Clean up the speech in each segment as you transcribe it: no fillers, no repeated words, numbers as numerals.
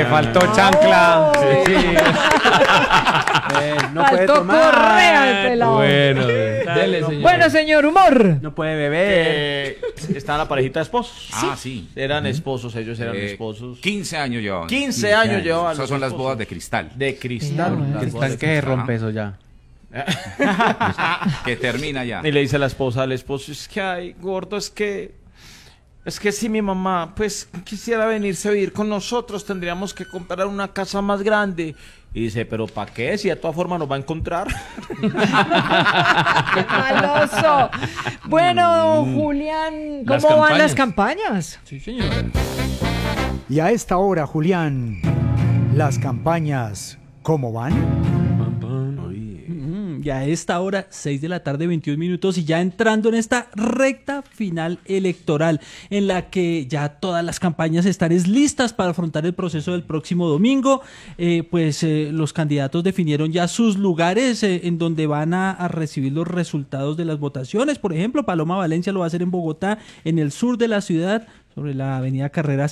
faltó chancla. Sí. No puede Faltó tomar. correa el pelado. Bueno, dele, señor. Bueno, señor, humor. No puede beber. Está la parejita de esposos. Ah, sí. Eran esposos, ellos eran esposos. 15 años llevaban. 15 años llevaban. Esas son las bodas de cristal. De cristal. Bueno, las bodas Cristal de que rompe eso ya. Que termina ya. Y le dice la esposa al esposo, es que ay, gordo, es que si mi mamá pues quisiera venirse a vivir con nosotros, tendríamos que comprar una casa más grande. Y dice, pero ¿para qué? Si de todas formas nos va a encontrar. ¡Qué maloso! Bueno, Julián, Las ¿cómo van las campañas. campañas? Sí, señor. Y a esta hora, Julián, las campañas, ¿cómo van? Ya a esta hora, 6 de la tarde, 21 minutos, y ya entrando en esta recta final electoral, en la que ya todas las campañas están listas para afrontar el proceso del próximo domingo. Los candidatos definieron ya sus lugares en donde van a recibir los resultados de las votaciones. Por ejemplo, Paloma Valencia lo va a hacer en Bogotá, en el sur de la ciudad, sobre la avenida Carrera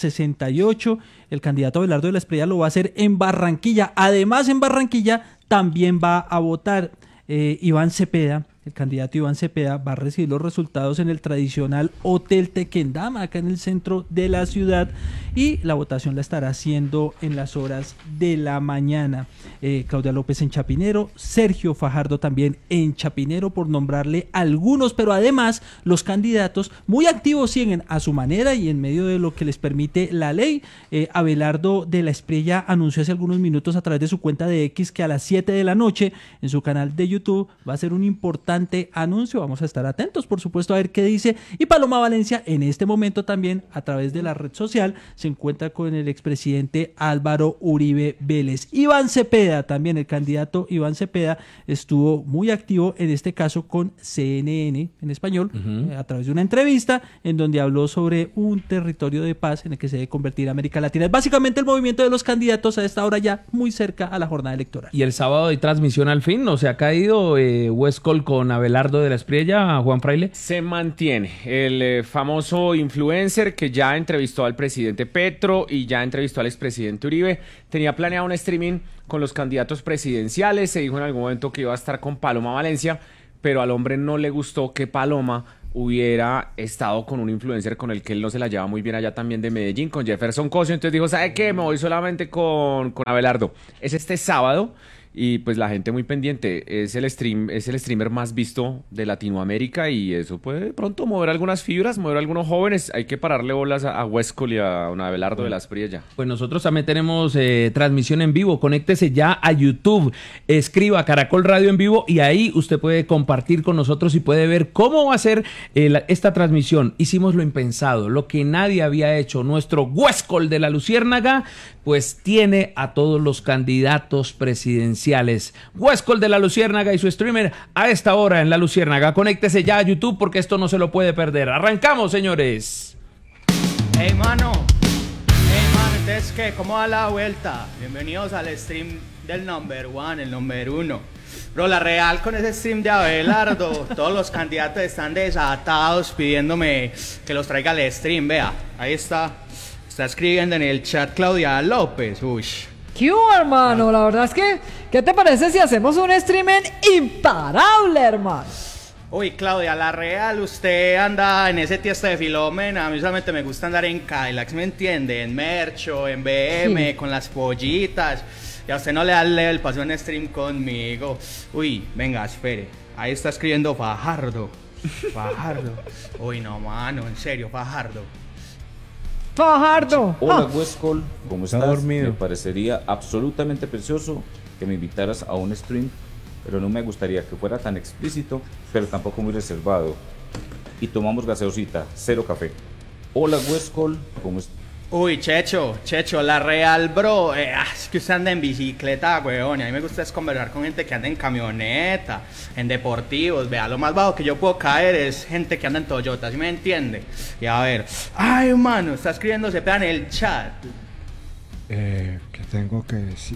68. El candidato Abelardo de la Espriella lo va a hacer en Barranquilla. Además, en Barranquilla también va a votar Iván Cepeda. El candidato Iván Cepeda va a recibir los resultados en el tradicional Hotel Tequendama, acá en el centro de la ciudad, y la votación la estará haciendo en las horas de la mañana. Claudia López en Chapinero, Sergio Fajardo también en Chapinero, por nombrarle algunos, pero además los candidatos muy activos siguen a su manera y en medio de lo que les permite la ley. Abelardo de la Espriella anunció hace algunos minutos a través de su cuenta de X que a las 7 de la noche en su canal de YouTube va a ser un importante anuncio. Vamos a estar atentos, por supuesto, a ver qué dice. Y Paloma Valencia en este momento también a través de la red social se encuentra con el expresidente Álvaro Uribe Vélez. Iván Cepeda también, el candidato Iván Cepeda estuvo muy activo en este caso con CNN en español, a través de una entrevista en donde habló sobre un territorio de paz en el que se debe convertir América Latina. Es básicamente el movimiento de los candidatos a esta hora ya muy cerca a la jornada electoral. Y el sábado hay transmisión al fin, ¿no se ha caído Westcol con Abelardo de la Espriella, Juan Fraile? Se mantiene el famoso influencer que ya entrevistó al presidente Petro y ya entrevistó al expresidente Uribe. Tenía planeado un streaming con los candidatos presidenciales. Se dijo en algún momento que iba a estar con Paloma Valencia, pero al hombre no le gustó que Paloma hubiera estado con un influencer con el que él no se la lleva muy bien allá también de Medellín, con Jefferson Cosio. Entonces dijo, ¿sabe qué? Me voy solamente con Abelardo. Es este sábado. Y pues la gente muy pendiente, es el streamer más visto de Latinoamérica y eso puede de pronto mover algunas fibras, mover a algunos jóvenes. Hay que pararle bolas a Westcol y a un Abelardo de la Espriella. Pues nosotros también tenemos transmisión en vivo. Conéctese ya a YouTube, escriba Caracol Radio en vivo y ahí usted puede compartir con nosotros y puede ver cómo va a ser esta transmisión. Hicimos lo impensado, lo que nadie había hecho. Nuestro Westcol de la Luciérnaga pues tiene a todos los candidatos presidenciales. Westcol de la Luciérnaga y su streamer a esta hora en la Luciérnaga. Conéctese ya a YouTube porque esto no se lo puede perder. Arrancamos, señores. Hey mano, entonces ¿qué? ¿Cómo va la vuelta? Bienvenidos al stream del number one, el number uno. Bro, la real con ese stream de Abelardo, todos los candidatos están desatados pidiéndome que los traiga al stream, vea, ahí está escribiendo en el chat Claudia López, uy. ¿Qué hubo, hermano? La verdad es que, ¿qué te parece si hacemos un streaming imparable, hermano? Uy, Claudia, la real, usted anda en ese tiesto de Filomena. A mí solamente me gusta andar en Cadillacs, ¿me entiende? En Mercho, en BM, sí, con las pollitas. Y a usted no le da el paso en stream conmigo. Uy, venga, espere. Ahí está escribiendo Fajardo. Fajardo. Uy, no, mano, en serio, Fajardo. Fajardo. Hola, Westcol, ¿cómo estás? Dormido. Me parecería absolutamente precioso que me invitaras a un stream, pero no me gustaría que fuera tan explícito, pero tampoco muy reservado. Y tomamos gaseosita, cero café. Hola, Westcol, ¿cómo estás? Uy, Checho, la real, bro, es que usted anda en bicicleta, weón, y a mí me gusta es conversar con gente que anda en camioneta, en deportivos, vea, lo más bajo que yo puedo caer es gente que anda en Toyota, ¿sí me entiende? Y a ver, ay, mano, está escribiendo Cepeda en el chat. ¿Qué tengo que decir?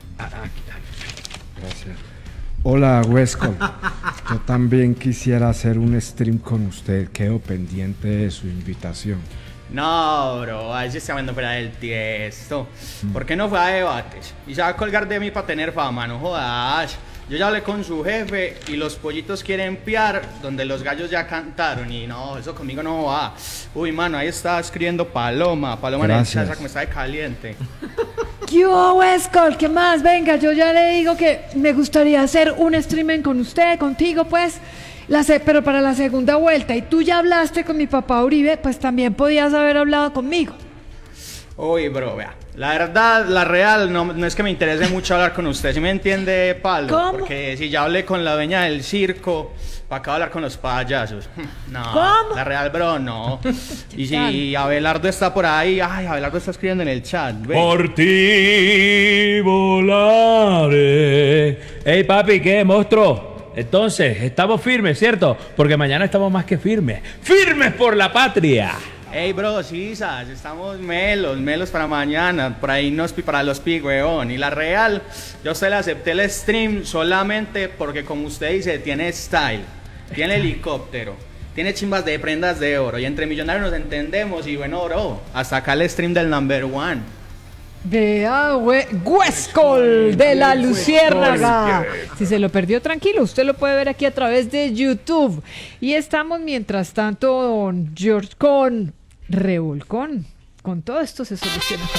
Gracias. Hola, Westcol, yo también quisiera hacer un stream con usted, quedo pendiente de su invitación. No, bro, ahí se está viendo fuera del tiesto. ¿Por qué no fue a debates? Y se va a colgar de mí para tener fama, no jodas. Yo ya hablé con su jefe y los pollitos quieren piar donde los gallos ya cantaron. Y no, eso conmigo no va. Uy, mano, ahí está escribiendo Paloma en el Gracias. chat, como está de caliente. ¿Qué hubo, Westcol? ¿Qué más? Venga, yo ya le digo que me gustaría hacer un streaming con usted, contigo, pues. Pero para la segunda vuelta. Y tú ya hablaste con mi papá Uribe, pues también podías haber hablado conmigo. Uy, bro, vea. La verdad, la real, no es que me interese mucho hablar con usted, ¿sí me entiende, Palo? ¿Cómo? Porque si ya hablé con la dueña del circo, ¿para qué hablar con los payasos? No, ¿Cómo? la real, bro, no. Y si Abelardo está por ahí, ay, Abelardo está escribiendo en el chat, ve. Por ti volaré. Ey, papi, ¿qué, monstruo? Entonces, estamos firmes, ¿cierto? Porque mañana estamos más que firmes. ¡Firmes por la patria! Ey, bro, sisas, estamos melos para mañana, por ahí para los weón. Y la real, yo se le acepté el stream solamente porque, como usted dice, tiene style, tiene helicóptero, tiene chimbas de prendas de oro, y entre millonarios nos entendemos, y bueno, bro, hasta acá el stream del number one. Vea, Westcol de la Luciérnaga. Si se lo perdió, tranquilo, usted lo puede ver aquí a través de YouTube. Y estamos, mientras tanto, don George, con Revolcón. Con todo esto se soluciona.